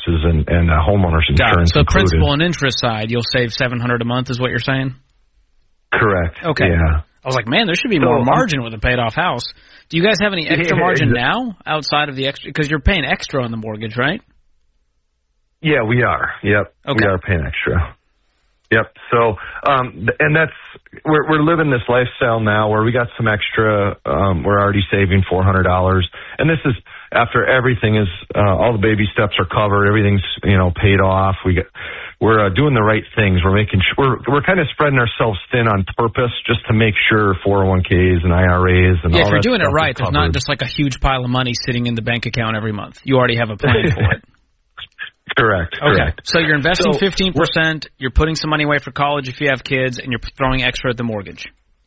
and homeowners insurance. So included. principal and interest side, you'll save $700 a month, is what you're saying? Correct. Okay. Yeah. I was like, man, there should be more margin with a paid-off house. Do you guys have any extra margin now outside of the extra? Because you're paying extra on the mortgage, right? Yeah, we are. Yep. Okay. We are paying extra. Yep. So, and we're living this lifestyle now where we got some extra. We're already saving $400, and this is after everything is all the baby steps are covered. Everything's paid off. We're doing the right things. We're making sure we're kind of spreading ourselves thin on purpose just to make sure 401ks and IRAs and all that. If you're doing it right, there's covered. not just like a huge pile of money sitting in the bank account every month. You already have a plan for it. Correct. Okay. Correct. So you're investing 15%, you're putting some money away for college if you have kids, and you're throwing extra at the mortgage.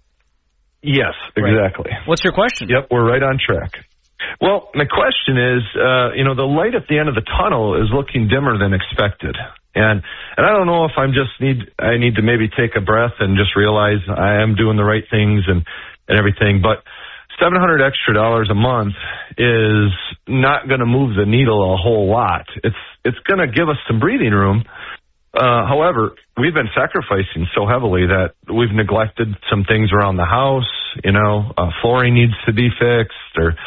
Yes, exactly. Right. What's your question? Yep, we're right on track. Well, my question is, the light at the end of the tunnel is looking dimmer than expected. And I don't know if I need to maybe take a breath and just realize I am doing the right things and everything, but $700 extra a month is not going to move the needle a whole lot. It's going to give us some breathing room. However, we've been sacrificing so heavily that we've neglected some things around the house. Flooring needs to be fixed, or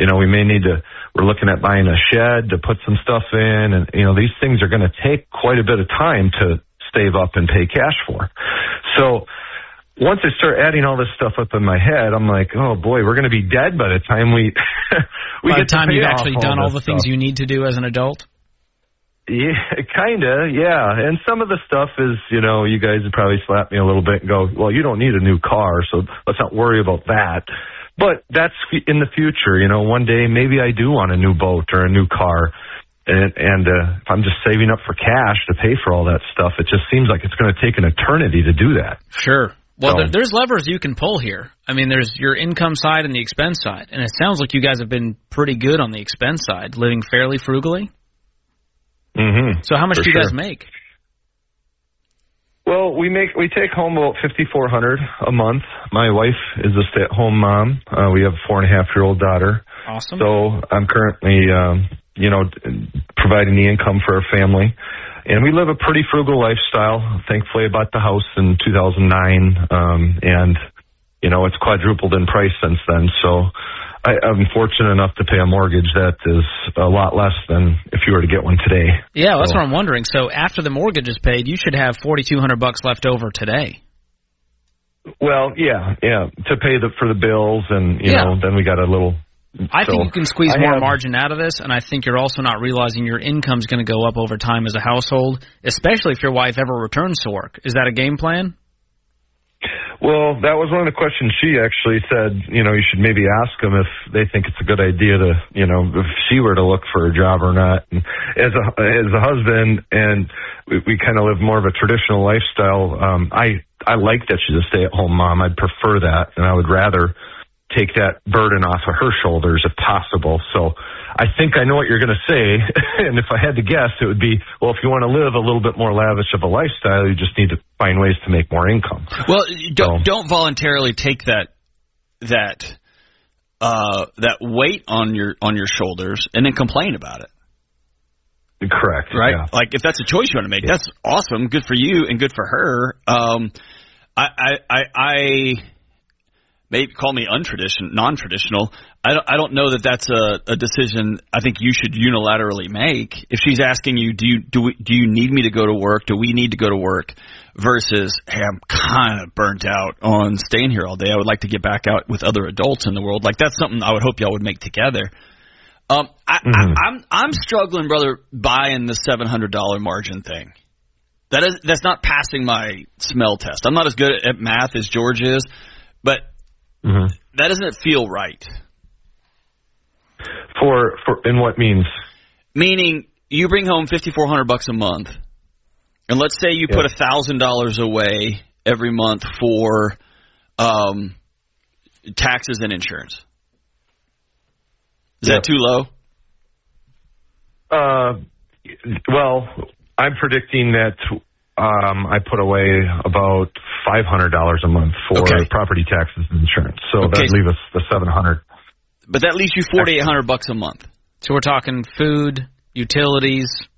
we're looking at buying a shed to put some stuff in, and these things are going to take quite a bit of time to save up and pay cash for. So once I start adding all this stuff up in my head, I'm like, oh boy, we're going to be dead by the time we by get the time to pay you've off actually done all the stuff. things you need to do as an adult. Yeah, kinda, yeah. And some of the stuff is, you guys would probably slap me a little bit and go, well, you don't need a new car, so let's not worry about that. But that's in the future, one day maybe I do want a new boat or a new car. And if I'm just saving up for cash to pay for all that stuff, it just seems like it's going to take an eternity to do that. Sure. Well, there's levers you can pull here. I mean, there's your income side and the expense side. And it sounds like you guys have been pretty good on the expense side, living fairly frugally. Mm-hmm. So how much do you guys make? Well, we take home about $5,400 a month. My wife is a stay-at-home mom. We have a 4.5-year-old daughter. Awesome. So I'm currently, providing the income for our family. And we live a pretty frugal lifestyle. Thankfully, I bought the house in 2009, and it's quadrupled in price since then. So I'm fortunate enough to pay a mortgage that is a lot less than if you were to get one today. Yeah, that's what I'm wondering. So after the mortgage is paid, you should have $4,200 left over today. Well, yeah, to pay for the bills, and then we got a little. I think you can squeeze more margin out of this, and I think you're also not realizing your income's going to go up over time as a household, especially if your wife ever returns to work. Is that a game plan? Well, that was one of the questions she actually said, you should maybe ask them if they think it's a good idea to, if she were to look for a job or not. And as a husband, and we kind of live more of a traditional lifestyle, I like that she's a stay-at-home mom. I'd prefer that, and I would rather take that burden off of her shoulders if possible. So I think I know what you're going to say, and if I had to guess, it would be, well, if you want to live a little bit more lavish of a lifestyle, you just need to find ways to make more income. Well, don't voluntarily take that weight on your shoulders and then complain about it. Correct. Right? Yeah. Like, if that's a choice you want to make, that's awesome. Good for you and good for her. I maybe call me non-traditional. I don't know that that's a decision I think you should unilaterally make. If she's asking you, do you need me to go to work? Do we need to go to work? Versus, hey, I'm kind of burnt out on staying here all day. I would like to get back out with other adults in the world. Like, that's something I would hope y'all would make together. I'm struggling, brother, buying the $700 margin thing. That's not passing my smell test. I'm not as good at math as George is, but that doesn't feel right. For in what means? Meaning, you bring home $5,400 a month, and let's say you put $1,000 away every month for taxes and insurance. Is that too low? Well, I'm predicting that I put away about $500 a month for property taxes and insurance. So that'd leave us the $700. But that leaves you $4,800 a month. So we're talking food, utilities,